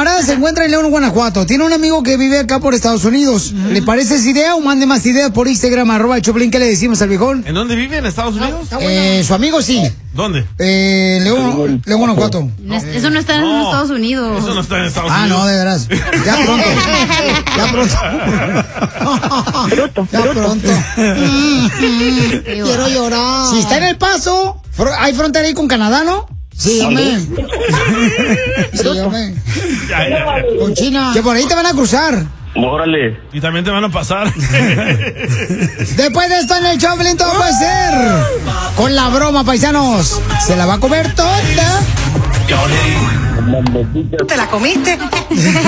camarada se encuentra en León, Guanajuato. Tiene un amigo que vive acá por Estados Unidos. ¿Le parece esa idea o mande más ideas por Instagram, @Choplin? ¿Qué le decimos al viejón? ¿En dónde vive? ¿En Estados Unidos? Su amigo sí. ¿Dónde? León, Guanajuato. Eso no está en Estados Unidos. Eso no está en Estados Unidos. No, de veras. Ya pronto. Ya pronto. Quiero llorar. Si está en El Paso, hay frontera ahí con Canadá, ¿no? Sí, hombre. Sí, hombre. Con China. Que por ahí te van a cruzar. Órale. Y también te van a pasar. Después de esto en el Choplin todo puede ser. Con la broma, paisanos. Se la va a comer toda. ¿Te la comiste?